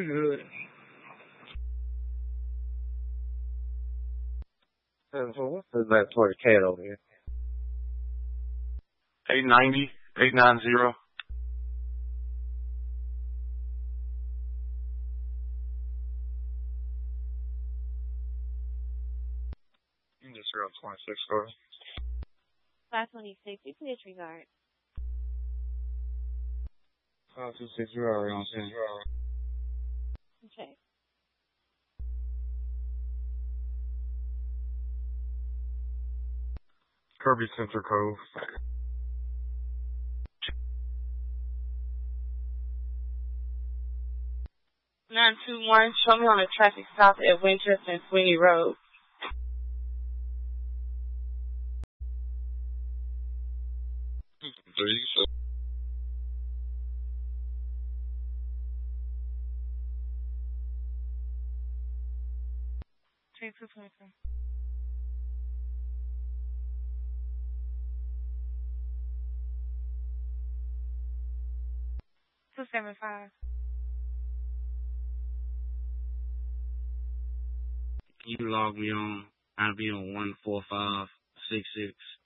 We good. So what's the left toward the cat over here? 890, 890. You just heard 26 score. 526, you can disregard. 526, you're already on 10. Okay. Kirby Center Cove. 921, show me on the traffic stop at Winchester and Sweeney Road. Three. 3223. Two 75. Can you log me on? I'll be on 14566.